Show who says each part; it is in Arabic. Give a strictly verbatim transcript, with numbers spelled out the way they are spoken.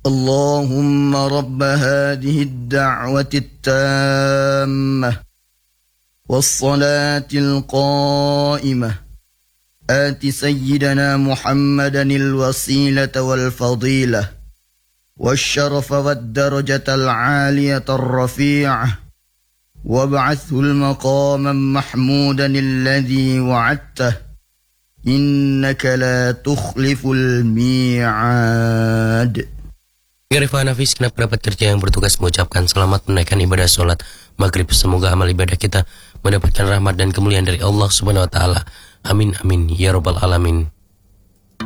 Speaker 1: اللهم رب هذه الدعوة التامة والصلاة القائمة آت سيدنا محمدا الوسيلة والفضيلة والشرف والدرجة العالية الرفيعة وابعثه المقاما محمودا الذي وعدته إنك لا تخلف الميعاد.
Speaker 2: Arifah Nafis, segenap kerabat kerja yang bertugas mengucapkan selamat menaikkan ibadah sholat maghrib. Semoga amal ibadah kita mendapatkan rahmat dan kemuliaan dari Allah Subhanahu Wa Taala. Amin amin ya robbal alamin.